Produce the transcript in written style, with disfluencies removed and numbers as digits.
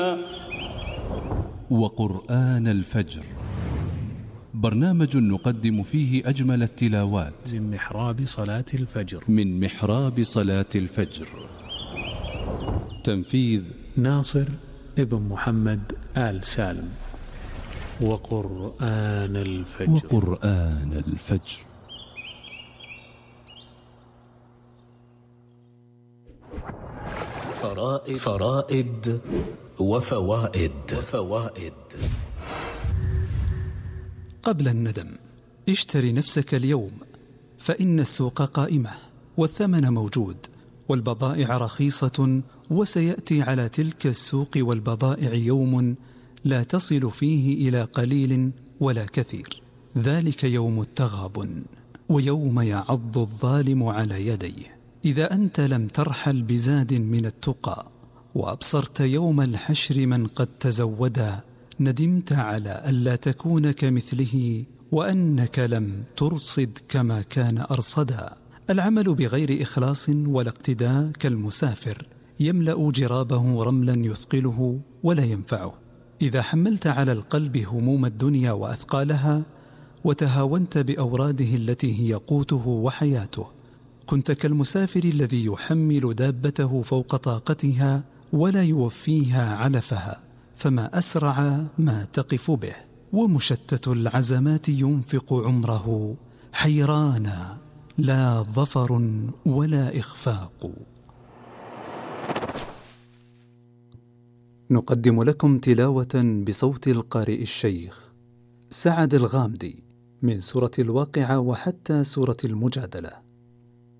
وقرآن الفجر، برنامج نقدم فيه أجمل التلاوات من محراب صلاة الفجر. تنفيذ ناصر ابن محمد آل سالم. وقرآن الفجر. فرائد وفوائد. قبل الندم، اشتري نفسك اليوم، فإن السوق قائمة والثمن موجود والبضائع رخيصة، وسيأتي على تلك السوق والبضائع يوم لا تصل فيه إلى قليل ولا كثير، ذلك يوم التغابن، ويوم يعض الظالم على يديه. إذا أنت لم ترحل بزاد من التقى وأبصرت يوم الحشر من قد تزودا، ندمت على ألا تكون كمثله، وأنك لم ترصد كما كان أرصدا. العمل بغير إخلاص ولا اقتداء كالمسافر يملأ جرابه رملا يثقله ولا ينفعه. إذا حملت على القلب هموم الدنيا وأثقالها، وتهاونت بأوراده التي هي قوته وحياته، كنت كالمسافر الذي يحمل دابته فوق طاقتها ولا يوفيها علفها، فما أسرع ما تقف به. ومشتت العزمات ينفق عمره حيرانا، لا ظفر ولا إخفاق. نقدم لكم تلاوة بصوت القارئ الشيخ سعد الغامدي من سورة الواقعة وحتى سورة المجادلة.